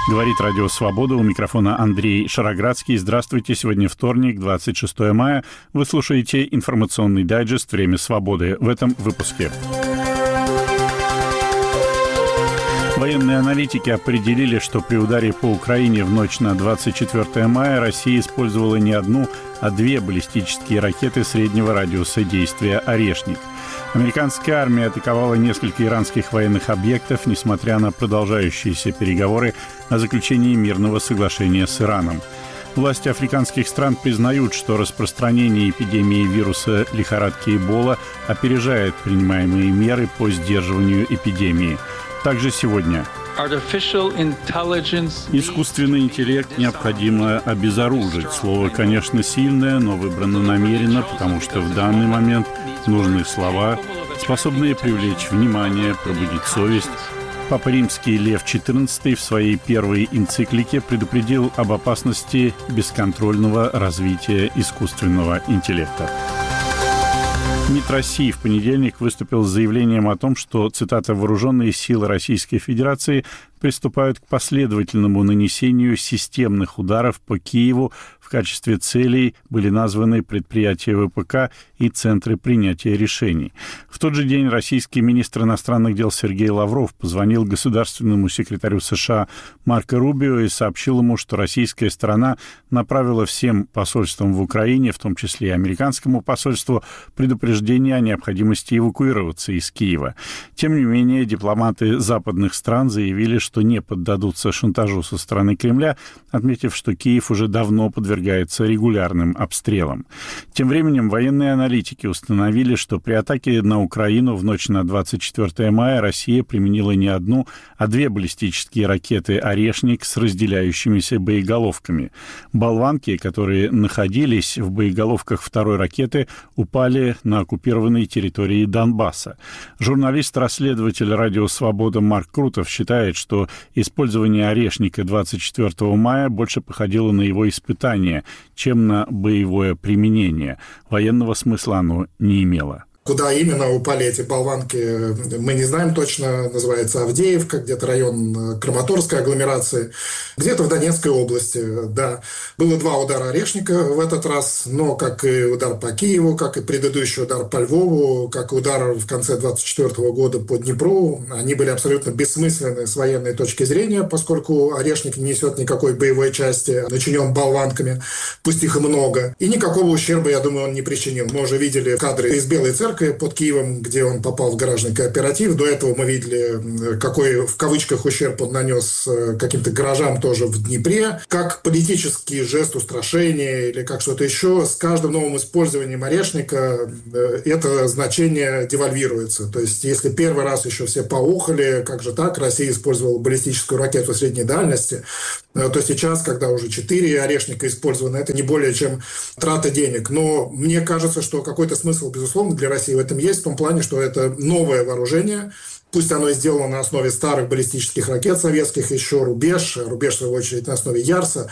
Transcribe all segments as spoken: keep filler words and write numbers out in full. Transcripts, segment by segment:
Говорит Радио Свобода, у микрофона Андрей Шароградский. Здравствуйте, сегодня вторник, двадцать шестое мая. Вы слушаете информационный дайджест «Время свободы». В этом выпуске. Военные аналитики определили, что при ударе по Украине в ночь на двадцать четвёртое мая Россия использовала не одну, а две баллистические ракеты среднего радиуса действия «Орешник». Американская армия атаковала несколько иранских военных объектов, несмотря на продолжающиеся переговоры о заключении мирного соглашения с Ираном. Власти африканских стран признают, что распространение эпидемии вируса лихорадки Эбола опережает принимаемые меры по сдерживанию эпидемии. Также сегодня искусственный интеллект необходимо обезоружить. Слово, конечно, сильное, но выбрано намеренно, потому что в данный момент нужны слова, способные привлечь внимание, пробудить совесть. Папа Римский Лев четырнадцатый в своей первой энциклике предупредил об опасности бесконтрольного развития искусственного интеллекта. МИД России в понедельник выступил с заявлением о том, что, цитата, «вооруженные силы Российской Федерации приступают к последовательному нанесению системных ударов по Киеву. В качестве целей были названы предприятия ВПК и центры принятия решений». В тот же день российский министр иностранных дел Сергей Лавров позвонил государственному секретарю США Марко Рубио и сообщил ему, что российская сторона направила всем посольствам в Украине, в том числе и американскому посольству, предупреждение о необходимости эвакуироваться из Киева. Тем не менее, дипломаты западных стран заявили, что не поддадутся шантажу со стороны Кремля, отметив, что Киев уже давно подвергается регулярным обстрелам. Тем временем военные аналитики установили, что при атаке на Украину в ночь на двадцать четвёртое мая Россия применила не одну, а две баллистические ракеты «Орешник» с разделяющимися боеголовками. Болванки, которые находились в боеголовках второй ракеты, упали на оккупированной территории Донбасса. Журналист-расследователь «Радио Свобода» Марк Крутов считает, что использование «Орешника» двадцать четвёртого мая больше походило на его испытание, чем на боевое применение. Военного смысла оно не имело. Куда именно упали эти болванки, мы не знаем точно. Называется Авдеевка, где-то район Краматорской агломерации, где-то в Донецкой области. Да, было два удара «Орешника» в этот раз, но как и удар по Киеву, как и предыдущий удар по Львову, как и удар в конце двадцать четвёртого года по Днепру, они были абсолютно бессмысленны с военной точки зрения, поскольку «Орешник» не несет никакой боевой части, начинен болванками, пусть их и много. И никакого ущерба, я думаю, он не причинил. Мы уже видели кадры из Белой Церкви под Киевом, где он попал в гаражный кооператив. До этого мы видели, какой в кавычках ущерб он нанес каким-то гаражам тоже в Днепре. Как политический жест устрашения или как что-то еще, с каждым новым использованием «Орешника» это значение девальвируется. То есть, если первый раз еще все поухали, как же так, Россия использовала баллистическую ракету средней дальности, то сейчас, когда уже четыре «Орешника» использованы, это не более чем трата денег. Но мне кажется, что какой-то смысл, безусловно, для России в этом есть, в том плане, что это новое вооружение. Пусть оно и сделано на основе старых баллистических ракет советских, еще «Рубеж», «Рубеж», в свою очередь, на основе «Ярса».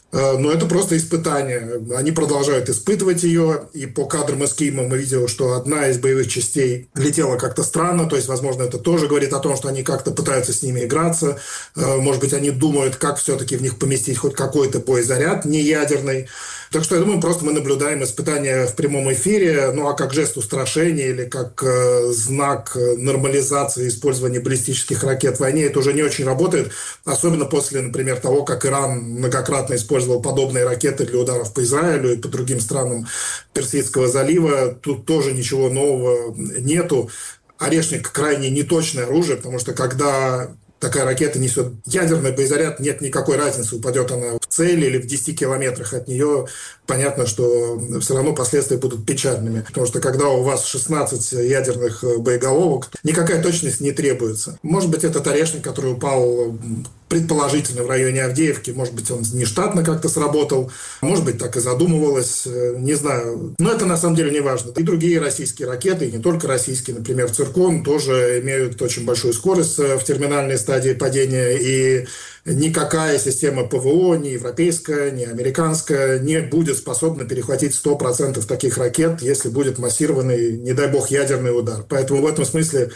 Но это просто испытание. Они продолжают испытывать ее. И по кадрам из Киева мы видели, что одна из боевых частей летела как-то странно. То есть, возможно, это тоже говорит о том, что они как-то пытаются с ними играться. Может быть, они думают, как все-таки в них поместить хоть какой-то боезаряд неядерный. Так что, я думаю, просто мы наблюдаем испытания в прямом эфире. Ну, а как жест устрашения или как знак нормализации использования баллистических ракет в войне, это уже не очень работает. Особенно после, например, того, как Иран многократно использовал подобные ракеты для ударов по Израилю и по другим странам Персидского залива. Тут тоже ничего нового нету. «Орешник» крайне неточное оружие, потому что когда такая ракета несет ядерный боезаряд, нет никакой разницы, упадет она в цель или в десяти километрах от нее. Понятно, что все равно последствия будут печальными. Потому что когда у вас шестнадцать ядерных боеголовок, никакая точность не требуется. Может быть, этот «Орешник», который упал предположительно в районе Авдеевки, может быть, он нештатно как-то сработал, может быть, так и задумывалось, не знаю. Но это на самом деле не важно. И другие российские ракеты, и не только российские, например, «Циркон», тоже имеют очень большую скорость в терминальной стадии падения, и никакая система ПВО, ни европейская, ни американская, не будет способна перехватить сто процентов таких ракет, если будет массированный, не дай бог, ядерный удар. Поэтому в этом смысле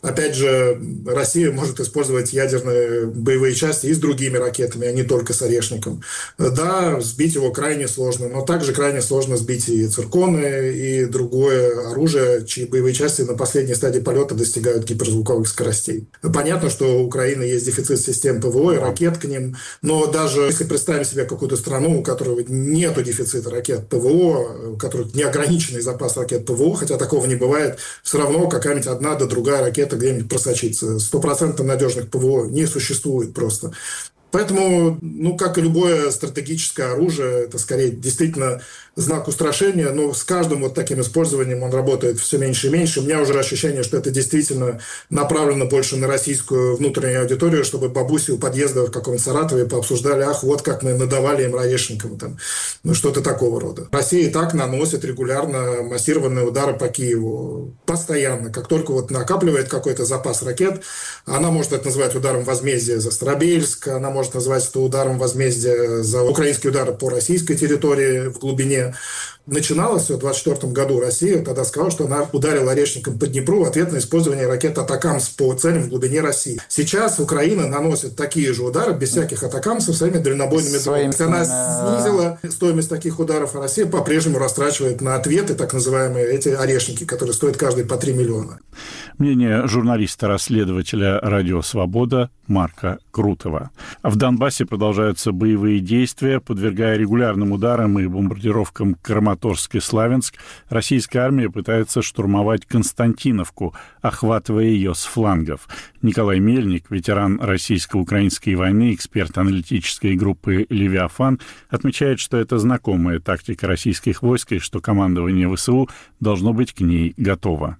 Опять же, Россия может использовать ядерные боевые части и с другими ракетами, а не только с «Орешником». Да, сбить его крайне сложно, но также крайне сложно сбить и цирконы, и другое оружие, чьи боевые части на последней стадии полета достигают гиперзвуковых скоростей. Понятно, что у Украины есть дефицит систем ПВО и ракет к ним, но даже если представим себе какую-то страну, у которой нет дефицита ракет ПВО, у которой неограниченный запас ракет ПВО, хотя такого не бывает, все равно какая-нибудь одна да другая ракета где-нибудь просочится. Стопроцентно надежных ПВО не существует просто. Поэтому, ну, как и любое стратегическое оружие, это скорее действительно знак устрашения, но с каждым вот таким использованием он работает все меньше и меньше. У меня уже ощущение, что это действительно направлено больше на российскую внутреннюю аудиторию, чтобы бабуси у подъезда в каком-нибудь Саратове пообсуждали, ах, вот как мы надавали им «Орешником», там, ну, что-то такого рода. Россия и так наносит регулярно массированные удары по Киеву. Постоянно. Как только вот накапливает какой-то запас ракет, она может это называть ударом возмездия за Старобельск, она может назвать это ударом возмездия за украинские удары по российской территории в глубине. Начиналось все в двадцать четвёртом году. Россия тогда сказала, что она ударила «Орешником» по Днепру в ответ на использование ракет «Атакамс» по целям в глубине России. Сейчас Украина наносит такие же удары без всяких «Атакамсов» своими дальнобойными дронами. Она снизила стоимость таких ударов, а Россия по-прежнему растрачивает на ответы так называемые эти «Орешники», которые стоят каждый по три миллиона. Мнение журналиста-расследователя «Радио Свобода» Марка Крутова. В Донбассе продолжаются боевые действия. Подвергая регулярным ударам и бомбардировкам Краматорск и Славянск, российская армия пытается штурмовать Константиновку, охватывая ее с флангов. Николай Мельник, ветеран российско-украинской войны, эксперт аналитической группы «Левиафан», отмечает, что это знакомая тактика российских войск и что командование ВСУ должно быть к ней готово.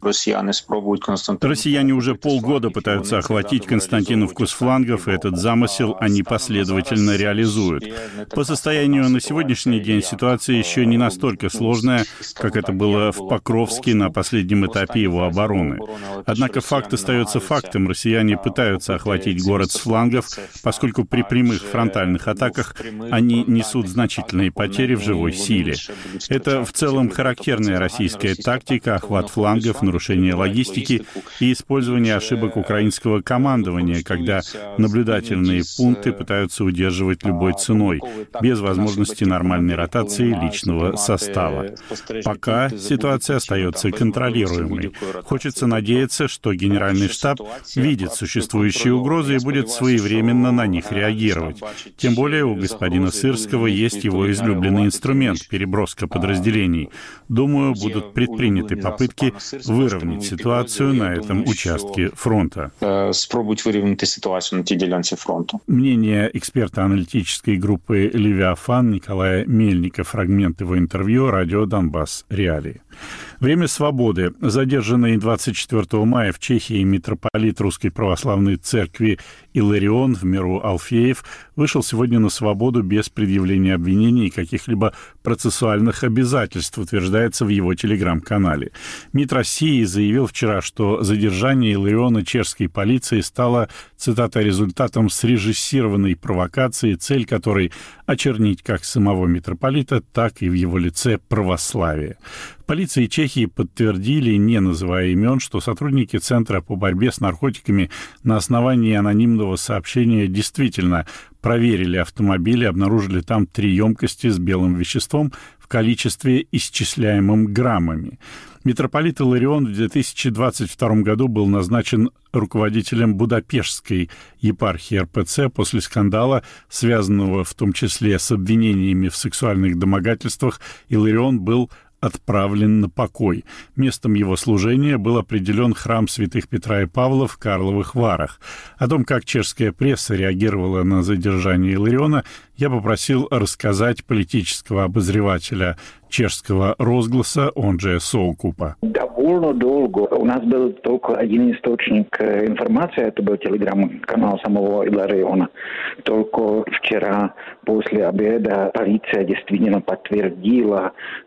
Россияне уже полгода пытаются охватить Константиновку с флангов, и этот замысел они последовательно реализуют. По состоянию на сегодняшний день ситуация еще не настолько сложная, как это было в Покровске на последнем этапе его обороны. Однако факт остается фактом. Россияне пытаются охватить город с флангов, поскольку при прямых фронтальных атаках они несут значительные потери в живой силе. Это в целом характерная российская тактика: охват флангов, нарушение логистики и использование ошибок украинского командования, когда наблюдательные пункты пытаются удерживать любой ценой, без возможности нормальной ротации личного состава. Пока ситуация остается контролируемой. Хочется надеяться, что Генеральный штаб видит существующие угрозы и будет своевременно на них реагировать. Тем более у господина Сырского есть его излюбленный инструмент — переброска подразделений. Думаю, будут предприняты попытки выровнять ситуацию на этом участке фронта. Спробують вирівняти ситуацію на тій ділянці фронту. Мнение эксперта аналитической группы «Левиафан» Николая Мельника. Фрагмент его интервью «Радио Донбасс. Реалии». Время свободы. Задержанный двадцать четвёртого мая в Чехии митрополит Русской Православной Церкви Иларион в миру Алфеев вышел сегодня на свободу без предъявления обвинений и каких-либо процессуальных обязательств, утверждается в его телеграм-канале. МИД России заявил вчера, что задержание Илариона чешской полиции стало, цитата, результатом срежиссированной провокации, цель которой очернить как самого митрополита, так и в его лице православие. В полиции Чехии подтвердили, не называя имен, что сотрудники Центра по борьбе с наркотиками на основании анонимного сообщения действительно проверили автомобиль и обнаружили там три емкости с белым веществом в количестве, исчисляемом граммами. Митрополит Иларион в две тысячи двадцать втором году был назначен руководителем Будапештской епархии эр пэ цэ после скандала, связанного в том числе с обвинениями в сексуальных домогательствах. Иларион был отправлен на покой. Местом его служения был определен храм святых Петра и Павла в Карловых Варах. О том, как чешская пресса реагировала на задержание Илариона, я попросил рассказать политического обозревателя чешского «Розгласа», он же Соукупа. Довольно долго. У нас был только один источник информации, это был телеграм-канал самого Илариона. Только вчера после обеда полиция действительно подтвердила,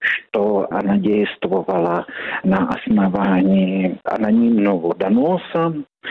что она действовала на основании анонимного доноса,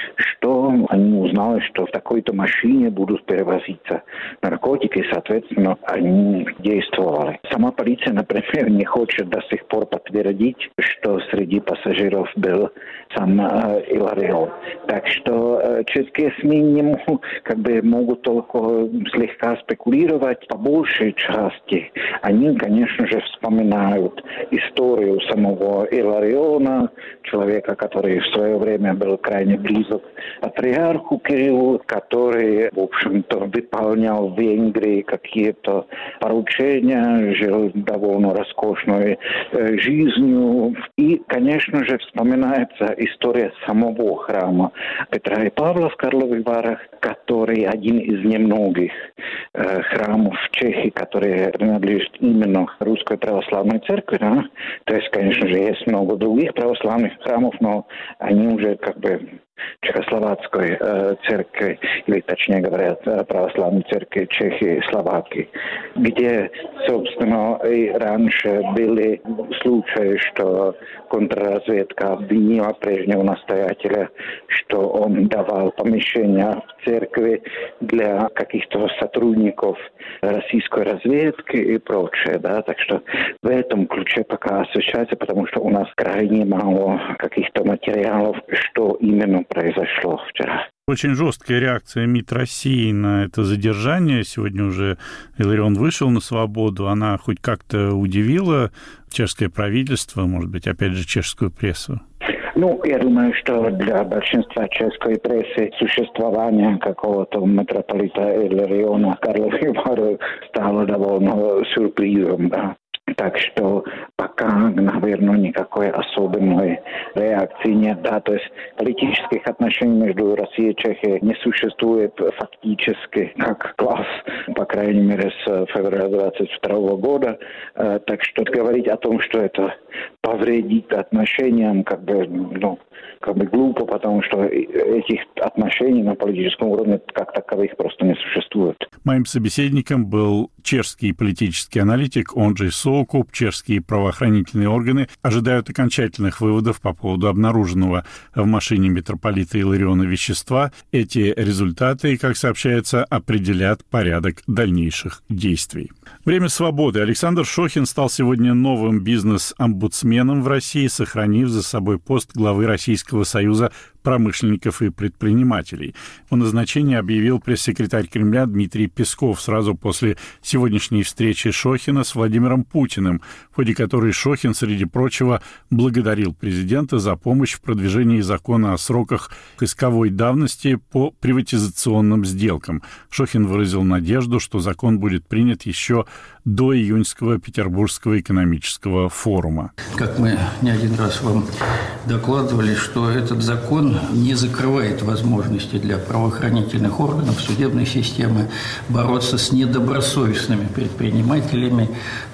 что они узнали, что в такой-то машине будут перевозиться наркотики, и, соответственно, они действовали. Сама полиция, например, не хочет до сих пор подтвердить, что среди пассажиров был сам э, Иларион. Так что э, чешские СМИ не могут, как бы, могут только слегка спекулировать. По большей части они, конечно же, вспоминают историю самого Илариона, человека, который в свое время был крайне близок к патриарху Кириллу, который, в общем-то, выполнял в Венгрии какие-то поручения, жил довольно роскошной э, жизнью. И, конечно же, вспоминается история самого храма Петра и Павла в Карловых Варах, который один из немногих э, храмов в Чехии, который принадлежит именно Русской Православной Церкви. Да? То есть, конечно же, есть много других православных храмов, но они уже как бы Чехословацкой э, церкви, или точнее говоря, православной церкви Чехии и Словакии, где, собственно, и раньше были случаи, что контрразведка обвинила прежнего настоятеля, что он давал помещения в церкви для каких-то сотрудников российской разведки и прочее, да, так что в этом ключе пока освещается, потому что у нас крайне мало каких-то материалов, что именно произошло вчера. Очень жесткая реакция МИД России на это задержание. Сегодня уже Иларион вышел на свободу. Она хоть как-то удивила чешское правительство, может быть, опять же, чешскую прессу? Ну, я думаю, что для большинства чешской прессы существование какого-то митрополита Илариона Карловых Вар стало довольно сюрпризом, да. Так что пока, наверное, никакой особенной реакции нет. Да? То есть политических отношений между Россией и Чехией не существует фактически как класс, по крайней мере, с февраля двадцать второго года. Так что говорить о том, что это повредит отношениям, как бы, ну, как бы глупо, потому что этих отношений на политическом уровне как таковых просто не существует. Моим собеседником был чешский политический аналитик, он же Соукуп. Чешские правоохранительные органы ожидают окончательных выводов по поводу обнаруженного в машине митрополита Илариона вещества. Эти результаты, как сообщается, определят порядок дальнейших действий. Время свободы. Александр Шохин стал сегодня новым бизнес-омбудсменом в России, сохранив за собой пост главы Российского союза промышленников и предпринимателей. О назначении объявил пресс-секретарь Кремля Дмитрий Песков сразу после сегодняшней встречи Шохина с Владимиром Путиным, в ходе которой Шохин, среди прочего, благодарил президента за помощь в продвижении закона о сроках исковой давности по приватизационным сделкам. Шохин выразил надежду, что закон будет принят еще до июньского Петербургского экономического форума. Как мы не один раз вам докладывали, что этот закон не закрывает возможности для правоохранительных органов, судебной системы бороться с недобросовестными предпринимателями,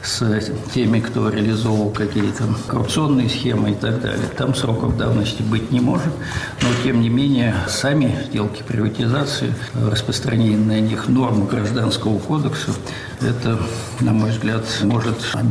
с теми, кто реализовывал какие-то коррупционные схемы и так далее. Там сроков давности быть не может, но, тем не менее, сами сделки приватизации, распространение на них норм Гражданского кодекса, это, на мой взгляд, может